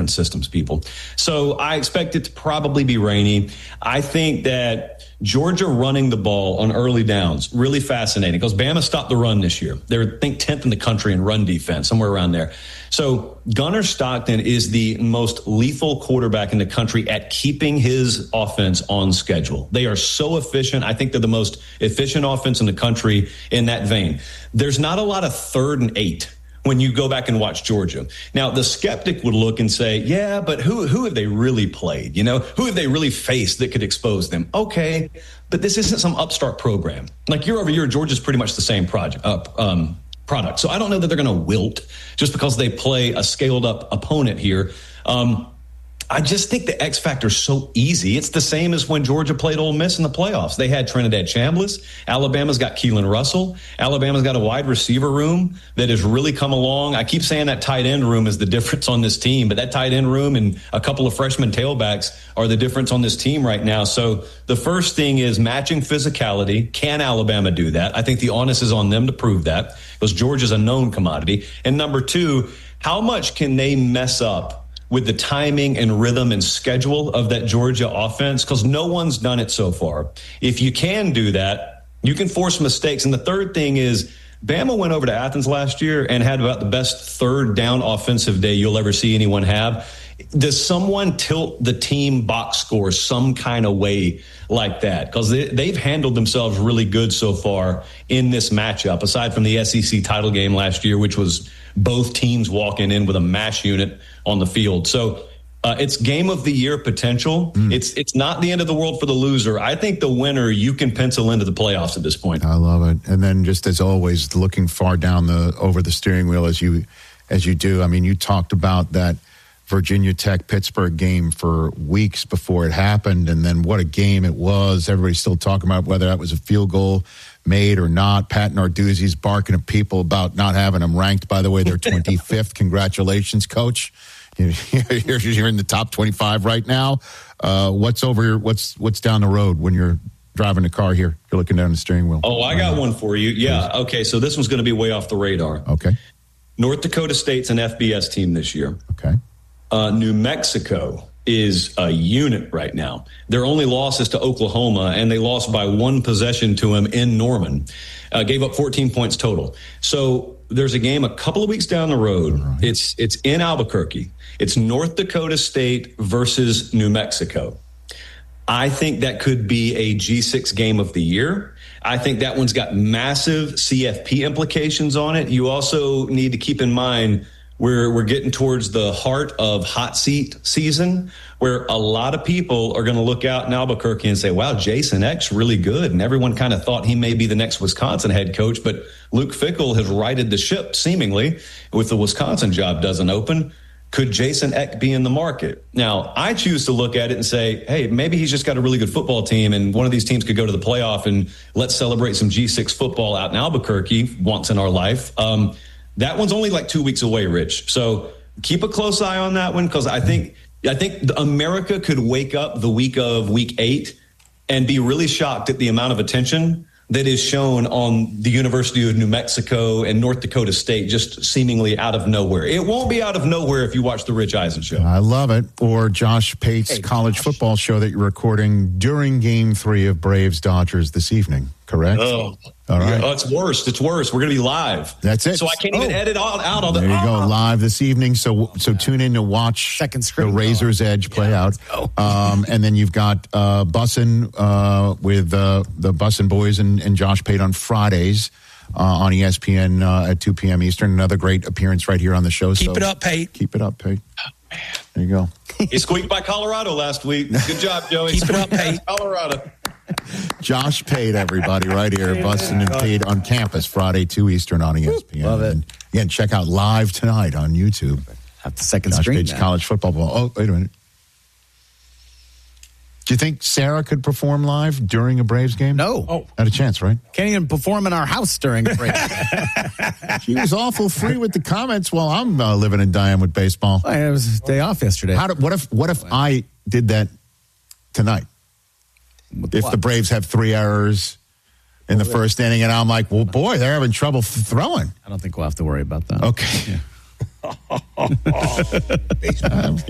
different systems, people. So I expect it to probably be rainy. I think that Georgia running the ball on early downs, really fascinating, because Bama stopped the run this year. They're, I think, 10th in the country in run defense, somewhere around there. So Gunnar Stockton is the most lethal quarterback in the country at keeping his offense on schedule. They are so efficient. I think they're the most efficient offense in the country in that vein. There's not a lot of 3rd and 8 when you go back and watch Georgia. Now, the skeptic would look and say, yeah, but who have they really played? You know, who have they really faced that could expose them? Okay, but this isn't some upstart program. Like year over year, Georgia's pretty much the same product. So I don't know that they're going to wilt just because they play a scaled up opponent here. I just think the X factor is so easy. It's the same as when Georgia played Ole Miss in the playoffs. They had Trinidad Chambliss. Alabama's got Keelan Russell. Alabama's got a wide receiver room that has really come along. I keep saying that tight end room is the difference on this team, but that tight end room and a couple of freshman tailbacks are the difference on this team right now. So the first thing is matching physicality. Can Alabama do that? I think the onus is on them to prove that, because Georgia's a known commodity. And number two, how much can they mess up with the timing and rhythm and schedule of that Georgia offense? Because no one's done it so far. If you can do that, you can force mistakes. And the third thing is, Bama went over to Athens last year and had about the best third down offensive day you'll ever see anyone have. Does someone tilt the team box score some kind of way like that? Because they've handled themselves really good so far in this matchup, aside from the SEC title game last year, which was both teams walking in with a mash unit on the field. So it's game of the year potential. It's not the end of the world for the loser. I think the winner you can pencil into the playoffs at this point. I love it. And then just as always, looking far down over the steering wheel as you do. I mean, you talked about that Virginia Tech Pittsburgh game for weeks before it happened, and then what a game it was. Everybody's still talking about whether that was a field goal made or not. Pat Narduzzi's barking at people about not having them ranked. By the way, they're 25th. Congratulations, Coach. You're in the top 25 right now. What's down the road when you're driving the car here? You're looking down the steering wheel. Oh, I got one for you. Yeah. Please. Okay. So this one's going to be way off the radar. Okay. North Dakota State's an FBS team this year. Okay. New Mexico is a unit right now. Their only loss is to Oklahoma, and they lost by one possession to them in Norman. Gave up 14 points total. So there's a game a couple of weeks down the road. Right. It's in Albuquerque. It's North Dakota State versus New Mexico. I think that could be a G6 game of the year. I think that one's got massive CFP implications on it. You also need to keep in mind we're getting towards the heart of hot seat season, where a lot of people are going to look out in Albuquerque and say, wow, Jason Eck's really good. And everyone kind of thought he may be the next Wisconsin head coach. But Luke Fickell has righted the ship, seemingly, if the Wisconsin job doesn't open. Could Jason Eck be in the market? Now, I choose to look at it and say, hey, maybe he's just got a really good football team, and one of these teams could go to the playoff, and let's celebrate some G6 football out in Albuquerque once in our life. That one's only like 2 weeks away, Rich. So keep a close eye on that one, because I think America could wake up the week of week 8 and be really shocked at the amount of attention that is shown on the University of New Mexico and North Dakota State, just seemingly out of nowhere. It won't be out of nowhere if you watch the Rich Eisen show. I love it. Or Josh Pate's college football show that you're recording during Game 3 of Braves-Dodgers this evening, correct? Oh, all right. Oh, it's worse. It's worse. We're going to be live. That's it. So I can't even edit out all the. There you go, live this evening. So tune in to watch the Razor's Edge play out. And then you've got Bussin' with the Bussin' Boys and Josh Pate on Fridays on ESPN at 2 p.m. Eastern. Another great appearance right here on the show. Keep it up, Pate. Keep it up, Pate. Oh, man. There you go. He squeaked by Colorado last week. Good job, Joey. Keep it up, Pate. Colorado. Josh Pate, everybody, right here. Bussin' and Pate on campus, Friday, 2 Eastern on ESPN. Love it. And again, check out live tonight on YouTube. Have the second Josh screen Pate's now. college football ball. Oh, wait a minute. Do you think Sarah could perform live during a Braves game? No. Oh. Not a chance, right? Can't even perform in our house during a break. She was awful free with the comments while I'm living and dying with baseball. It was a day off yesterday. What if I did that tonight? If the Braves have 3 errors in the first inning, and I'm like, well, boy, they're having trouble throwing. I don't think we'll have to worry about that. Okay. Yeah.